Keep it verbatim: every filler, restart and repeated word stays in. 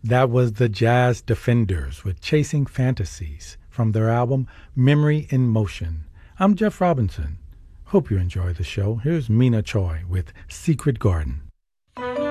That was the Jazz Defenders with Chasing Fantasies from their album Memory in Motion. I'm Jeff Robinson. Hope you enjoy the show. Here's Mina Choi with Secret Garden.